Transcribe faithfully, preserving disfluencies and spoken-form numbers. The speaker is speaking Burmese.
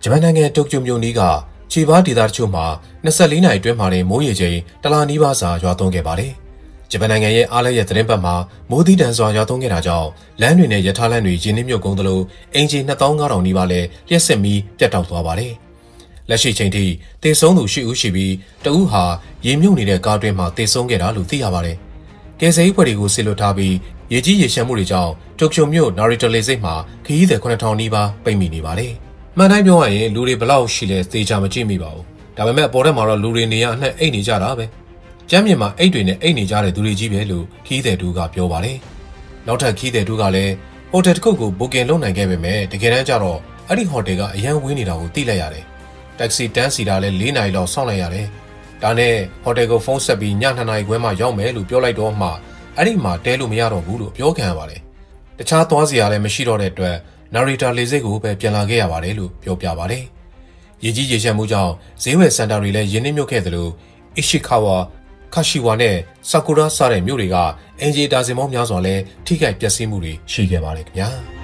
ဂျပန်နိုင်ငံတိုကျိုမြို့နီးကချီဘာဒေသတချို့မှာနှစ်ဆယ့်လေးနာရီအတွင်းမှာမိုးရေချိန်တလနီးပါးစာရွာသွန်းခဲ့ပါတယ်။ဂျပန်နိုင်ငံရဲ့အားလည်းရဲ့သတင်းပတ်မှာမိုးသီးတန်စွာရွာသွန်းခဲ့တာကြောင့်လမ်းတွေနဲ့ရထားလမ်းတွေရင်းနှီးမြုပ်ကုန်သလိုအင်ဂျီနှစ်သောင်းငါးထောင်နီးပါးလည်းလျှက်စစ်မီးပြတ်တောက်သွားပါတယ်။လက်ရှိချိန်ထိတေဆုံးသူရှစ်ဦးရှိပြီးတဦးဟာရေမြုပ်နေတဲ့ကားတွင်းမှာတေဆုံးခဲ့တာလို့သိရပါတယ်။ကယ်ဆယ်ရေးဖွဲ့တွေကိုဆေလွတ်ထားပြီးရေကြီးရေရှမ်းမှုတွေကြောင့်တိုကျိုမြို့နာရီတိုလေဆိပ်မှာခရီးသည်ခုနှစ်ထောင်နီးပါးပိတ်မိနေပါတယ်။မှန်တိုင်းပြောရရင်လူတွေဘလောက်ရှိလဲသေချာမကြည့်မိပါဘူး။ဒါပေမဲ့ပေါ်ထဲမှာတော့လူတွေနေရအနှံ့အိတ်နေကြတာပဲ။ကျမ်းမြေမှာအိတ်တွေနဲ့အိတ်နေကြတဲ့သူတွေကြီးပဲလို့ခီးသည်တူကပြောပါတယ်။နောက်ထပ်ခီးသည်တူကလည်းဟိုတယ်တစ်ခုကိုဘွတ်ကင်လုပ်နိုင်ခဲ့ပေမဲ့တကယ်တမ်းကျတော့အဲ့ဒီဟိုတယ်ကအရန်ဝင်းနေတာကိုသိလိုက်ရတယ်။တက္ကစီတန်းစီတာလည်း၄နာရီလောက်စောင့်လိုက်ရတယ်။ဒါနဲ့ဟိုတယ်ကိုဖုန်းဆက်ပြီးညနှစ်နာရီခွဲမှရောက်မယ်လို့ပြောလိုက်တော့မှအဲ့ဒီမှာတဲလို့မရတော့ဘူးလို့ပြောခံရပါတယ်။တခြားသွားစရာလည်းမရှိတော့တဲ့အတွက်နာရီတာလေဆိပ်ကိုပဲပြန်လာခဲ့ရပါတယ်လို့ပြောပြပါတယ်။ရေကြီးရေရှမ်းမှုကြောင့်ဈေးဝယ်စင်တာတွေလည်းရင်းနှီးမြုပ်ခဲ့သလိုအီရှိကာဝါခါရှိဝါနဲ့ဆာကူရာစတဲ့မြို့တွေကအင်ဂျီတာစင်မောများစွာလည်းထိခိုက်ပျက်စီးမှုတွေရှိခဲ့ပါတယ်ခင်ဗျာ။